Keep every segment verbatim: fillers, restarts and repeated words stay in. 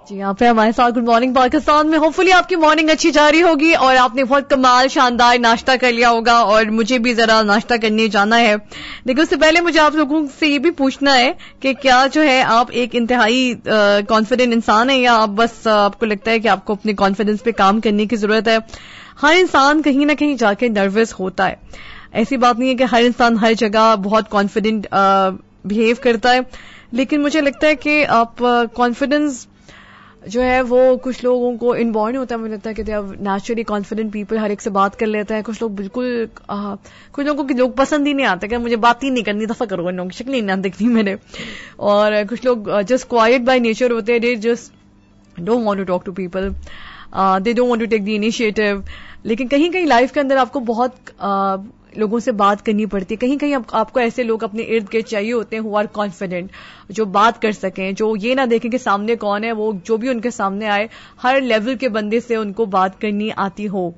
جی آپ ہیں ہمارے ساتھ گڈ مارننگ پاکستان میں. ہوپ فلی آپ کی مارننگ اچھی جا رہی ہوگی اور آپ نے بہت کمال شاندار ناشتہ کر لیا ہوگا, اور مجھے بھی ذرا ناشتہ کرنے جانا ہے. لیکن اس سے پہلے مجھے آپ لوگوں سے یہ بھی پوچھنا ہے کہ کیا جو ہے آپ ایک انتہائی کانفیڈنٹ انسان ہیں, یا آپ بس آپ کو لگتا ہے کہ آپ کو اپنے کانفیڈنس پہ کام کرنے کی ضرورت ہے. ہر انسان کہیں نہ کہیں جا کے نروس ہوتا ہے. ایسی بات نہیں ہے کہ ہر انسان ہر جگہ بہت کانفیڈنٹ بہیو کرتا ہے, لیکن مجھے لگتا ہے کہ آپ کانفیڈنس جو ہے وہ کچھ لوگوں کو انبورن ہوتا ہے. مجھے لگتا ہے کہ نیچرلی کانفیڈنٹ پیپل ہر ایک سے بات کر لیتے ہیں. کچھ لوگ بالکل آ, کچھ لوگوں کی لوگ پسند ہی نہیں آتے کہ مجھے بات ہی نہیں کرنی, دفعہ کرو ان لوگوں کی شکل ہی نہ دیکھنی میں نے. اور کچھ لوگ جسٹ کوائٹ بائی نیچر ہوتے ہیں, they just don't want to talk to people, they don't want to take the initiative. لیکن کہیں کہیں لائف کے اندر آپ کو بہت آ, لوگوں سے بات کرنی پڑتی ہے. کہیں کہیں آپ کو ایسے لوگ اپنے ارد گرد چاہیے ہوتے ہیں ہو آر کانفیڈنٹ, جو بات کر سکیں, جو یہ نہ دیکھیں کہ سامنے کون ہے, وہ جو بھی ان کے سامنے آئے ہر لیول کے بندے سے ان کو بات کرنی آتی ہو.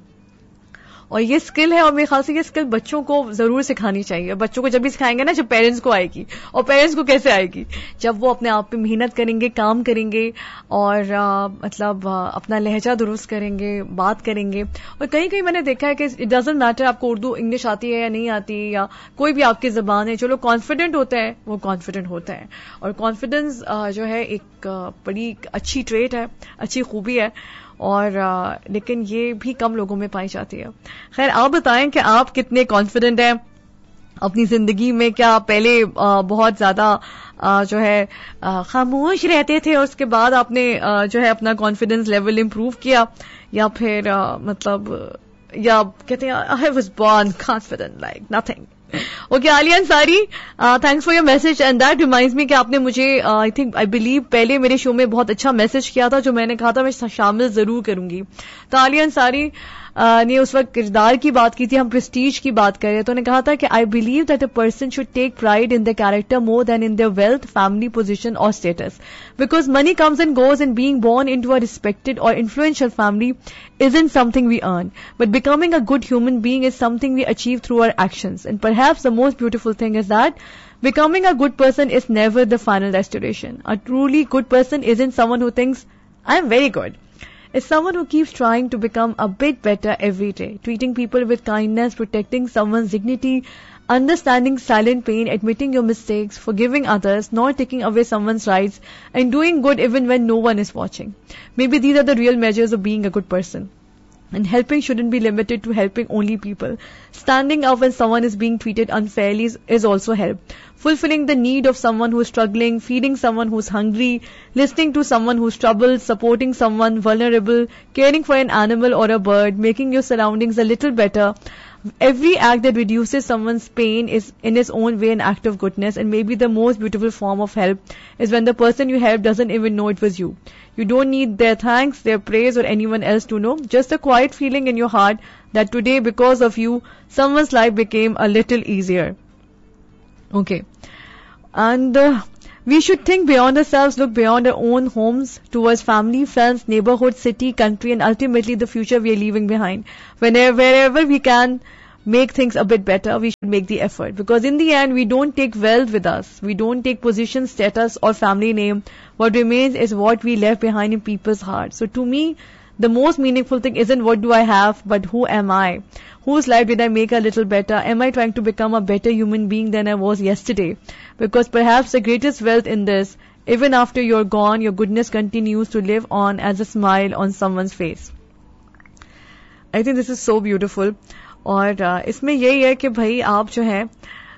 اور یہ اسکل ہے, اور میرے خیال سے یہ اسکل بچوں کو ضرور سکھانی چاہیے. بچوں کو جب بھی سکھائیں گے نا, جب پیرنٹس کو آئے گی. اور پیرنٹس کو کیسے آئے گی؟ جب وہ اپنے آپ پہ محنت کریں گے, کام کریں گے, اور آ, مطلب آ, اپنا لہجہ درست کریں گے, بات کریں گے. اور کہیں کہیں میں نے دیکھا ہے کہ اٹ ڈزنٹ میٹر آپ کو اردو انگلش آتی ہے یا نہیں آتی, یا کوئی بھی آپ کی زبان ہے, جو لوگ کانفیڈنٹ ہوتے ہیں وہ کانفیڈنٹ ہوتے ہیں. اور کانفیڈنس جو ہے ایک بڑی اچھی ٹریٹ ہے, اچھی خوبی ہے, اور آ, لیکن یہ بھی کم لوگوں میں پائی جاتی ہے. خیر آپ بتائیں کہ آپ کتنے کانفیڈنٹ ہیں اپنی زندگی میں. کیا پہلے آ, بہت زیادہ آ, جو ہے آ, خاموش رہتے تھے, اور اس کے بعد آپ نے آ, جو ہے اپنا کانفیڈنس لیول امپروو کیا, یا پھر آ, مطلب یا کہتے ہیں I was born confident like nothing. Okay Aliya Ansari, thanks for your message, and that reminds می کہ آپ نے مجھے آئی تھنک آئی بلیو پہلے میرے شو میں بہت اچھا میسج کیا تھا, جو میں نے کہا تھا میں شامل ضرور کروں گی. تو عالیہ انصاری نے اس وقت کردار کی بات کی تھی, ہم پریسٹیج کی بات کر رہے, تو انہوں نے کہا تھا کہ I believe that a person should take pride in their character more then in their wealth, family, position اور status, because money comes and goes, and being born in to a respected اور influential family isn't something we earn, but becoming a good human being is something we achieve through our actions. And perhaps the most beautiful thing is that becoming a good person is never the final destination. A truly good person isn't someone who thinks, I'm very good. It's someone who keeps trying to become a bit better every day, treating people with kindness, protecting someone's dignity, understanding silent pain, admitting your mistakes, forgiving others, not taking away someone's rights, and doing good even when no one is watching. Maybe these are the real measures of being a good person. And helping shouldn't be limited to helping only people. Standing up when someone is being treated unfairly is, is also help. Fulfilling the need of someone who is struggling, feeding someone who is hungry, listening to someone who is troubled, supporting someone vulnerable, caring for an animal or a bird, making your surroundings a little better. Every act that reduces someone's pain is in its own way an act of goodness, and maybe the most beautiful form of help is when the person you help doesn't even know it was you. You don't need their thanks, their praise, or anyone else to know. Just a quiet feeling in your heart that today, because of you, someone's life became a little easier. Okay. And uh, we should think beyond ourselves, look beyond our own homes, towards family, friends, neighborhood, city, country, and ultimately the future we are leaving behind. Whenever, wherever we can make things a bit better, we should make the effort. Because in the end, we don't take wealth with us. We don't take position, status, or family name. What remains is what we left behind in people's hearts. So to me, the most meaningful thing isn't what do I have, but who am I? Whose life did I make a little better? Am I trying to become a better human being than I was yesterday? Because perhaps the greatest wealth in this, even after you're gone, your goodness continues to live on as a smile on someone's face. I think this is so beautiful. اور اس میں یہی ہے کہ بھائی آپ جو ہے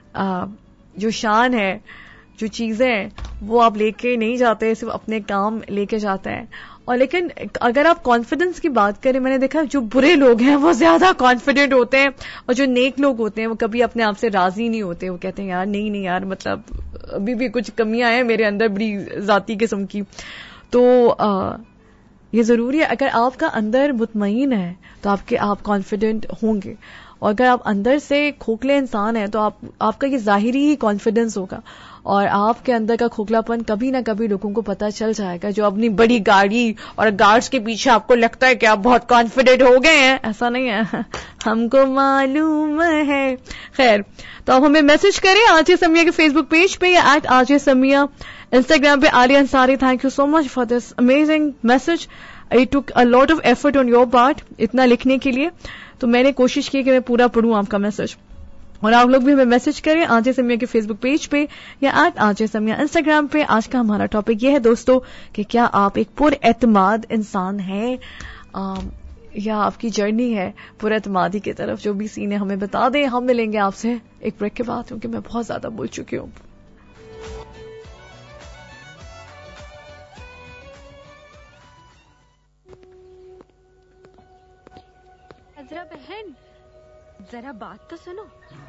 جو شان ہے, جو چیزیں ہیں, وہ آپ لے کے نہیں جاتے, صرف اپنے کام لے کے جاتے ہیں. اور لیکن اگر آپ کانفیڈنس کی بات کریں, میں نے دیکھا جو برے لوگ ہیں وہ زیادہ کانفیڈنٹ ہوتے ہیں, اور جو نیک لوگ ہوتے ہیں وہ کبھی اپنے آپ سے راضی نہیں ہوتے. وہ کہتے ہیں یار نہیں نہیں یار, مطلب ابھی بھی کچھ کمیاں ہیں میرے اندر بڑی ذاتی قسم کی. تو آ, یہ ضروری ہے, اگر آپ کا اندر مطمئن ہے تو آپ کے آپ کانفیڈنٹ ہوں گے, اور اگر آپ اندر سے کھوکھلے انسان ہیں تو آپ آپ کا یہ ظاہری ہی کانفیڈنس ہوگا, اور آپ کے اندر کا کھوکھلا پن کبھی نہ کبھی لوگوں کو پتہ چل جائے گا. جو اپنی بڑی گاڑی اور گارڈز کے پیچھے آپ کو لگتا ہے کہ آپ بہت کانفیڈنٹ ہو گئے ہیں, ایسا نہیں ہے, ہم کو معلوم ہے. خیر, تو آپ ہمیں میسج کریں آج سمیہ کے فیس بک پیج پہ, یا ایٹ آج سمیہ Instagram पे Alia Ansari, thank you so much for this amazing message. It took a lot of effort on your part इतना लिखने के लिए, तो मैंने कोशिश की कि मैं पूरा पढ़ूं आपका मैसेज. और आप लोग भी हमें मैसेज करें आरजे समिया के फेसबुक पेज पे या एट आरजे समिया इंस्टाग्राम पे. आज का हमारा टॉपिक ये है दोस्तों कि क्या आप एक पुरएतमाद इंसान हैं या आपकी जर्नी है पुरएतमादी की तरफ. जो भी सीन है हमें बता दें. हम मिलेंगे आपसे एक ब्रेक के बाद, क्योंकि मैं बहुत ज्यादा बोल चुकी हूँ. जरा बहन, जरा बात तो सुनो.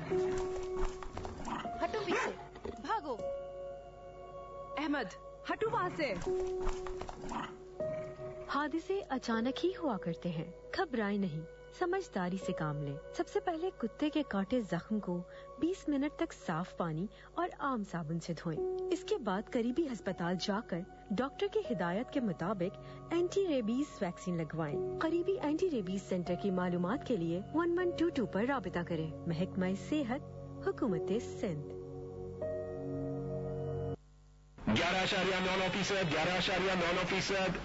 हटो पीछे, भागो. अहमद, हटो वहां से. हादसे अचानक ही हुआ करते हैं, घबराए नहीं, समझदारी से काम लें. सबसे पहले कुत्ते के काटे जख्म को बीस मिनट तक साफ पानी और आम साबुन से धोएं. इसके बाद करीबी अस्पताल जाकर डॉक्टर की हिदायत के मुताबिक एंटी रेबीज वैक्सीन लगवाएं. करीबी एंटी रेबीज सेंटर की मालूमात के लिए वन वन टू टू पर राबिता करें. महकमा सेहत, हुकूमत सिंध. ग्यारह आशारिया नौ फीसद ग्यारह आशारिया नौ फीसद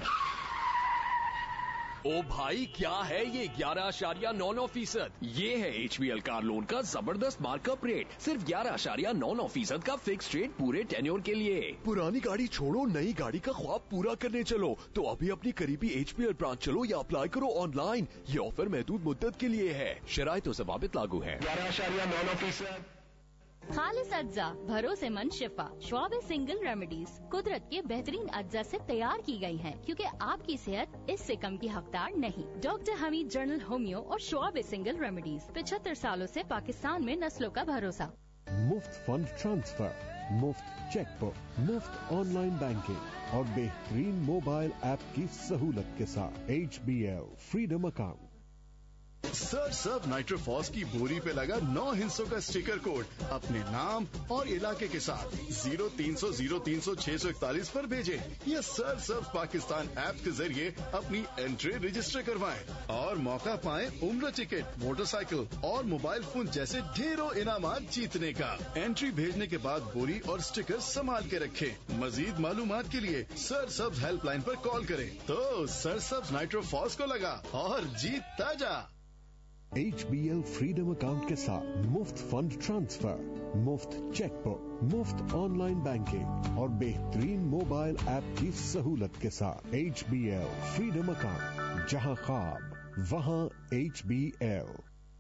ओ भाई, क्या है ये ग्यारह आशारिया नौ नौ फीसद? ये है H B L car loan का जबरदस्त मार्कअप रेट. सिर्फ ग्यारह आशारिया नौ नौ फीसद का फिक्स रेट पूरे टेन्योर के लिए. पुरानी गाड़ी छोड़ो, नई गाड़ी का ख्वाब पूरा करने चलो तो अभी अपनी करीबी एच बी एल ब्रांच चलो या अप्लाई करो ऑनलाइन. ये ऑफर महदूद मुद्दत के लिए है, शराइत और ज़वाबित लागू है. ग्यारह आशारिया नौ फीसद खालिस अज्जा, भरोसेमंद शिफा. श्वाब सिंगल रेमेडीज कुदरत के बेहतरीन अज्जा से तैयार की गई हैं, क्योंकि आपकी सेहत इससे कम की हकदार नहीं. डॉक्टर हमीद जनरल होमियो और श्वाब सिंगल रेमेडीज पिछहत्तर सालों से पाकिस्तान में नस्लों का भरोसा. मुफ्त फंड ट्रांसफर, मुफ्त चेकबुक, मुफ्त ऑनलाइन बैंकिंग और बेहतरीन मोबाइल ऐप की सहूलत के साथ H B L freedom account. Search Surf नाइट्रोफॉस की बोरी पे लगा नौ हिस्सों का स्टिकर कोड अपने नाम और इलाके के साथ जीरो तीन सौ जीरो तीन सौ छह सौ इकतालीस पर भेजें या सर्च सर्फ पाकिस्तान ऐप के जरिए अपनी एंट्री रजिस्टर करवाएं और मौका पाएं उम्र टिकट, मोटरसाइकिल और मोबाइल फोन जैसे ढेरों इनामात जीतने का. एंट्री भेजने के बाद बोरी और स्टिकर संभाल के रखें. मजीद मालूमात के लिए सर्च सर्फ हेल्पलाइन पर कॉल करें. तो सर्च सर्फ नाइट्रोफॉस को लगा और जीतता जा. H B L freedom account के साथ मुफ्त फंड ट्रांसफर, मुफ्त चेकबुक, मुफ्त ऑनलाइन बैंकिंग और बेहतरीन मोबाइल ऐप की सहूलत के साथ H B L freedom account. जहां ख्वाब वहां एच बी एल.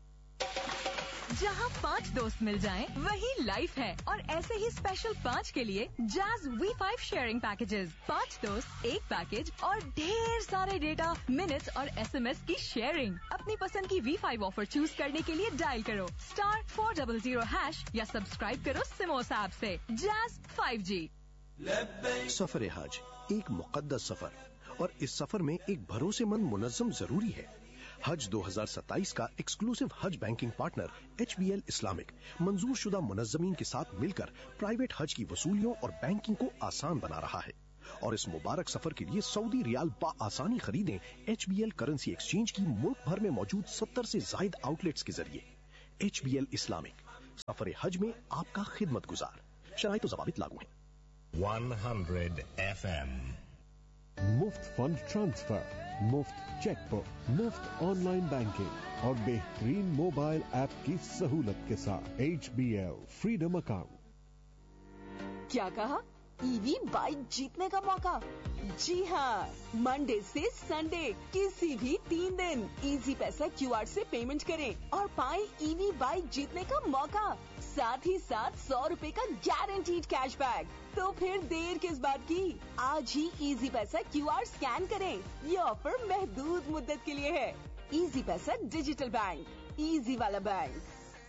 जहाँ पाँच दोस्त मिल जाएं, वही लाइफ है. और ऐसे ही स्पेशल पाँच के लिए jazz V five sharing packages. पाँच दोस्त, एक पैकेज और ढेर सारे डेटा, मिनट्स और एस एम एस की शेयरिंग. अपनी पसंद की वी फाइव ऑफर चूज करने के लिए डायल करो star four double zero hash या सब्सक्राइब करो सिमोस ऐप से. Jazz five G. सफर हज एक मुकद्दस सफर और इस सफर में एक भरोसेमंद मुनज़्ज़म जरूरी है. हज दो हज़ार सत्ताईस का एक्सक्लूसिव हज banking partner H B L Islamic मंजूर शुदा मुनज़्ज़मीन के साथ मिलकर प्राइवेट हज की वसूलियों और बैंकिंग को आसान बना रहा है. और इस मुबारक सफर के लिए सऊदी रियाल बा आसानी खरीदें H B L currency exchange की मुल्क भर में मौजूद सत्तर से जायद आउटलेट्स के जरिए. एच बी एल इस्लामिक, सफर हज में आपका खिदमत गुजार. शराइत और ज़वाबित लागू हैं. सौ एफ एम. मुफ्त फंड ट्रांसफर, मुफ्त चेकबुक, मुफ्त ऑनलाइन बैंकिंग और बेहतरीन मोबाइल ऐप की सहूलत के साथ H B L freedom account. क्या कहा? ईवी बाइक जीतने का मौका? जी हाँ, मंडे से संडे किसी भी तीन दिन इजी पैसा क्यू आर से पेमेंट करें और पाएं ईवी बाइक जीतने का मौका. साथ ही साथ सौ रुपए का गारंटीड कैशबैक. तो फिर देर किस बात की? आज ही इजी पैसा क्यू आर स्कैन करें. ये ऑफर महदूद मुद्दत के लिए है. इजी पैसा डिजिटल बैंक, इजी वाला बैंक.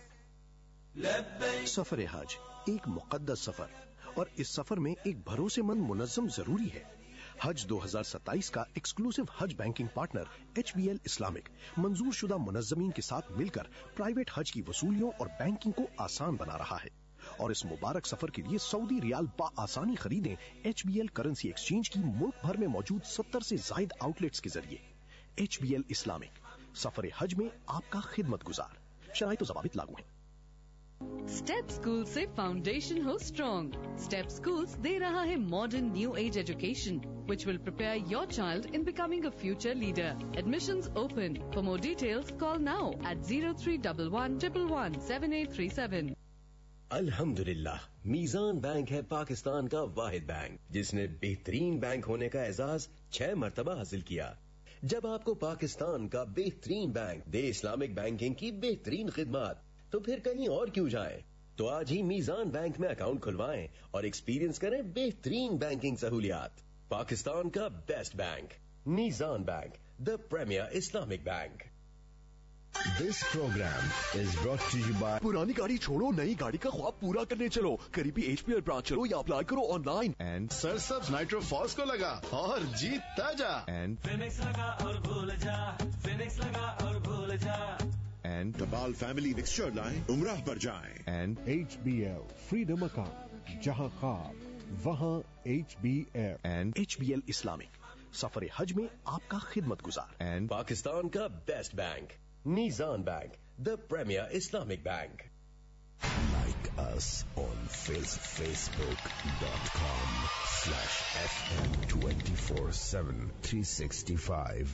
सफर हज एक मुकद्दस सफर और इस सफर में एक भरोसेमंद मुनज़्ज़म जरूरी है. हज दो हज़ार सत्ताईस का एक्सक्लूसिव हज banking partner H B L Islamic मंजूर शुदा मुनज़्ज़मीन के साथ मिलकर प्राइवेट हज की वसूलियों और बैंकिंग को आसान बना रहा है. और इस मुबारक सफर के लिए सऊदी रियाल बा आसानी खरीदें H B L currency exchange की मुल्क भर में मौजूद सत्तर से जायद आउटलेट्स के जरिए. एच बी एल इस्लामिक, सफर हज में आपका खिदमत गुजार. शराइत और ज़वाबित लागू हैं. اسٹیپ اسکول سے فاؤنڈیشن ہو اسٹرانگ. اسٹیپ اسکولس دے رہا ہے modern new age education which will prepare your child in becoming a future leader. Admissions open. For more details, call now at zero three one one one one seven eight three seven. الحمدللہ میزان bank ہے پاکستان کا واحد bank جس نے بہترین bank ہونے کا اعزاز چھ مرتبہ حاصل کیا. جب آپ کو پاکستان کا بہترین بینک دے اسلامک بینکنگ کی بہترین خدمات تو پھر کہیں اور کیوں جائیں. تو آج ہی میزان بینک میں اکاؤنٹ کھلوائیں اور ایکسپیرینس کریں بہترین بینکنگ سہولیات. پاکستان کا بیسٹ بینک میزان bank, the premier Islamic bank. This program is brought to you by پرانی گاڑی چھوڑو, نئی گاڑی کا خواب پورا کرنے چلو. قریبی ایچ پی ایل برانچ چلو یا اپلائی کرو آن لائن. اینڈ سرسبز نائٹرو فاس کو لگا اور جیتتا جا. اینڈ فینکس لگا اور بھول جا, فینکس لگا اور بھول جا. اینڈ ٹبال فیملی مکسچر لائیں, عمرہ پر جائیں. And H be L freedom account, جہاں خواب وہاں H be L. And H be L Islamic, سفر حج میں آپ کا خدمت گزار. اینڈ پاکستان کا بیسٹ بینک میزان bank, the premier Islamic bank. Like us on face, facebook.com slash FM twenty-four seven three sixty-five.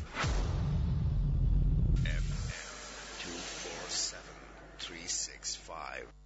F M two four seven three six five.